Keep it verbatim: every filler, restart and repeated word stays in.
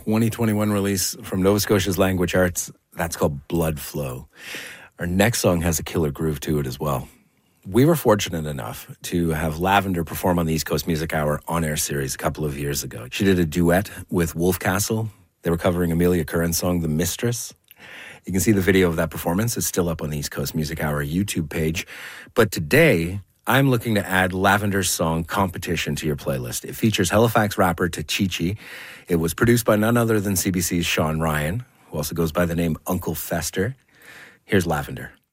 twenty twenty-one release from Nova Scotia's Language Arts. That's called Blood Flow. Our next song has a killer groove to it as well. We were fortunate enough to have Lavender perform on the East Coast Music Hour on-air series a couple of years ago. She did a duet with Wolfcastle. They were covering Amelia Curran's song, The Mistress. You can see the video of that performance. It's still up on the East Coast Music Hour YouTube page. But today, I'm looking to add Lavender's song Competition to your playlist. It features Halifax rapper Tachichi. It was produced by none other than C B C's Sean Ryan, who also goes by the name Uncle Fester. Here's Lavender.